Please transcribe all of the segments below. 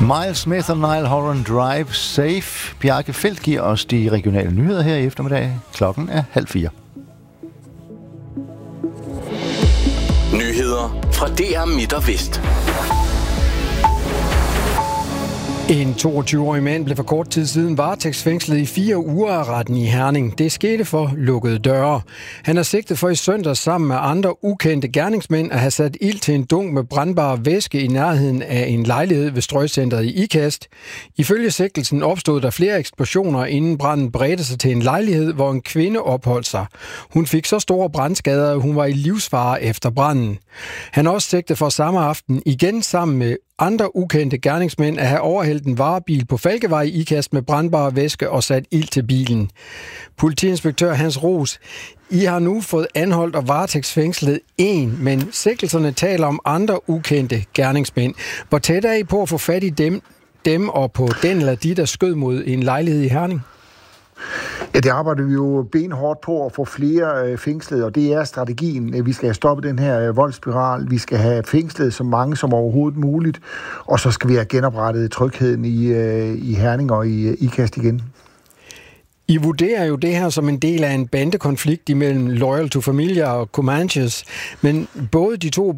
Miles Smith og Niall Horan Drive Safe. Bjarke Feldt giver os de regionale nyheder her i eftermiddag. Klokken er 3:30. Nyheder fra DR Midt og Vest. En 22-årig mand blev for kort tid siden varetægtsfængslet i 4 uger af retten i Herning. Det skete for lukkede døre. Han er sigtet for i søndags sammen med andre ukendte gerningsmænd at have sat ild til en dunk med brændbar væske i nærheden af en lejlighed ved Strøgcentret i Ikast. Ifølge sigtelsen opstod der flere eksplosioner, inden branden bredte sig til en lejlighed, hvor en kvinde opholdt sig. Hun fik så store brandskader, at hun var i livsfare efter branden. Han er også sigtet for samme aften igen sammen med andre ukendte gerningsmænd at have overhældt en varebil på Falkevej i Ikast med brandbare væske og sat ild til bilen. Politiinspektør Hans Roos, I har nu fået anholdt og varetægtsfængslet en, men sigtelserne taler om andre ukendte gerningsmænd. Hvor tæt er I på at få fat i dem og på den eller de, der skød mod en lejlighed i Herning? Ja, det arbejder vi jo benhårdt på at få flere fængslet, og det er strategien. Vi skal have stoppet den her voldsspiral, vi skal have fængslet så mange som overhovedet muligt, og så skal vi have genoprettet trygheden i Herning og i Ikast igen. I vurderer jo det her som en del af en bandekonflikt imellem Loyal to Familia og Comanches, men både de to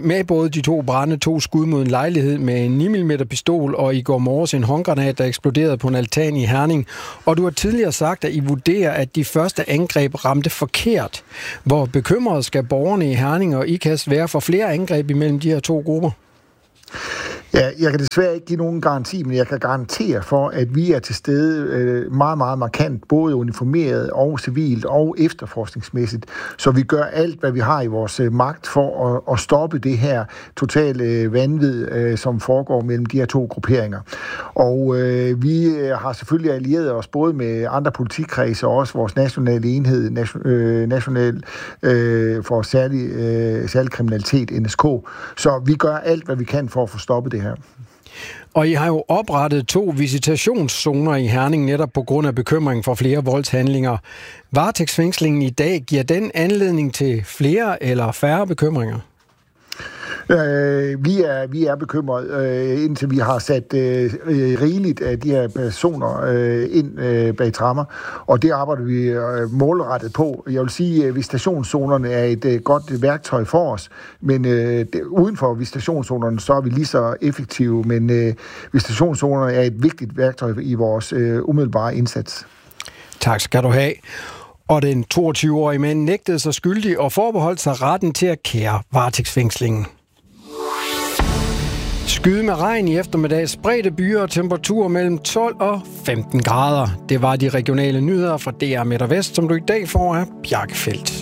brande 2 skud mod en lejlighed med en 9 mm pistol, og i går morges en håndgranat, der eksploderede på en altan i Herning. Og du har tidligere sagt, at I vurderer, at de første angreb ramte forkert. Hvor bekymrede skal borgerne i Herning og Ikast være for flere angreb imellem de her to grupper? Ja, jeg kan desværre ikke give nogen garanti, men jeg kan garantere for, at vi er til stede meget, meget markant, både uniformeret og civilt og efterforskningsmæssigt. Så vi gør alt, hvad vi har i vores magt for at stoppe det her totale vanvid, som foregår mellem de her to grupperinger. Og vi har selvfølgelig allieret os både med andre politikredse og også vores nationale enhed, national for særlig kriminalitet, NSK. Så vi gør alt, hvad vi kan for at få stoppet det her. Og I har jo oprettet 2 visitationszoner i Herning netop på grund af bekymring for flere voldshandlinger. Varetægtsfængslingen i dag, giver den anledning til flere eller færre bekymringer? Vi er bekymrede, indtil vi har sat rigeligt af de her personer ind bag tremmer, og det arbejder vi målrettet på. Jeg vil sige, at visitationszonerne er et godt værktøj for os, men uden for visitationszonerne, så er vi lige så effektive, men visitationszonerne er et vigtigt værktøj i vores umiddelbare indsats. Tak skal du have. Og den 22-årige mand nægtede sig skyldig og forbeholdt sig retten til at kære varetægtsfængslingen. Skyde med regn i eftermiddag, spredte byer og temperaturer mellem 12 og 15 grader. Det var de regionale nyheder fra DR Midt og Vest, som du i dag får af Bjarke Feldt.